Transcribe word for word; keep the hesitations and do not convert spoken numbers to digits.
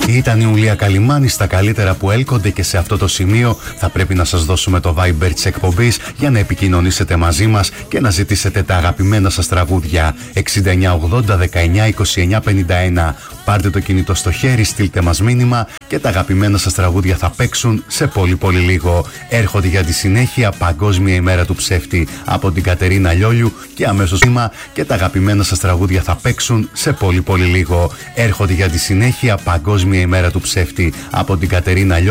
Ήταν η Ουλία Καλιμάνη στα καλύτερα που έλκονται και σε αυτό το σημείο θα πρέπει να σας δώσουμε το Viber της εκπομπής για να επικοινωνήσετε μαζί μας και να ζητήσετε τα αγαπημένα σας τραγούδια. εξήντα εννιά ογδόντα δεκαεννιά είκοσι εννιά πενήντα ένα. Πάρτε το κινητό στο χέρι, στείλτε μας μήνυμα και τα αγαπημένα σας τραγούδια θα παίξουν σε πολύ πολύ λίγο. Έρχονται για τη συνέχεια Παγκόσμια ημέρα του ψεύτη από την Κατερίνα Λιόλιου και αμέσως μήνυμα και τα αγαπημένα σας τραγούδια θα παίξουν σε πολύ πολύ λίγο. Έρχονται για τη συνέχεια Παγκόσμια ημέρα του ψεύτη από την Κατερίνα Λιόλιου